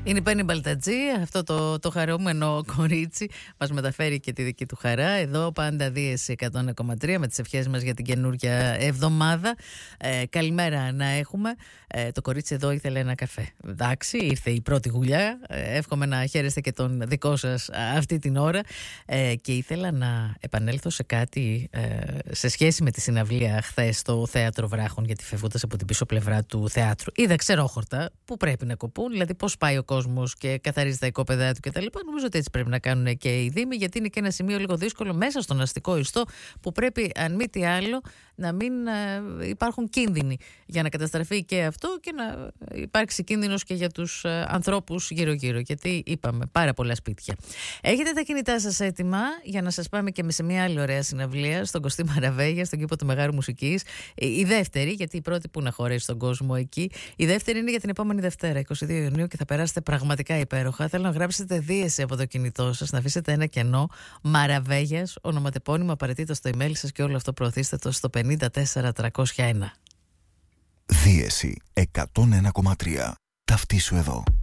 Είναι η Πέννη Μπαλτατζή, αυτό το χαρούμενο κορίτσι μας μεταφέρει και τη δική του χαρά. Εδώ πάντα Δίεση 101,3 με τις ευχές μας για την καινούργια εβδομάδα. Καλημέρα να έχουμε. Το κορίτσι εδώ ήθελε ένα καφέ. Εντάξει, ήρθε η πρώτη γουλιά. Εύχομαι να χαίρεστε και τον δικό σας αυτή την ώρα. Και ήθελα να επανέλθω σε κάτι σε σχέση με τη συναυλία χθες στο Θέατρο Βράχων, γιατί φεύγοντας από την πίσω πλευρά του θεάτρου είδα ξερόχορτα που πρέπει να κοπούν, δηλαδή πώς πάει ο κόσμος και καθαρίζει τα οικόπεδά του κτλ. Νομίζω ότι έτσι πρέπει να κάνουν και οι Δήμοι, γιατί είναι και ένα σημείο λίγο δύσκολο μέσα στον αστικό ιστό που πρέπει, αν μη τι άλλο, να μην υπάρχουν κίνδυνοι για να καταστραφεί και αυτό και να υπάρξει κίνδυνος και για τους ανθρώπους γύρω-γύρω. Γιατί είπαμε, πάρα πολλά σπίτια. Έχετε τα κινητά σας έτοιμα για να σας πάμε και σε μια άλλη ωραία συναυλία στον Κωστή Μαραβέγια, στον κήπο του Μεγάρου Μουσικής. Η δεύτερη, γιατί η πρώτη που να χωρέσει στον κόσμο εκεί. Η δεύτερη είναι για την επόμενη Δευτέρα, 22 Ιουνίου, και θα περάσετε πραγματικά υπέροχα. Θέλω να γράψετε Δίεση από το κινητό σας, να αφήσετε ένα κενό. Μαραβέγιας, ονοματεπώνυμο, απαραίτητο στο email σας και όλο αυτό προωθήστε το στο 54301. Δίεση 101,3. Ταυτίσου εδώ.